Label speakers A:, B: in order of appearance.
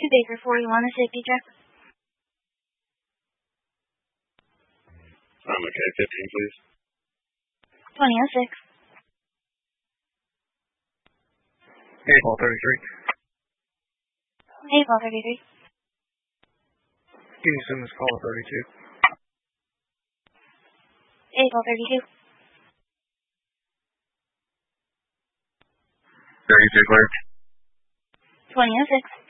A: to Baker 41, a safety check.
B: I'm okay. 15, please.
A: 2006.
C: 8 ball 33.
A: 8 ball 33.
C: Can you send this call to 32?
A: 8 ball 32.
B: 32 clear.
A: 2006.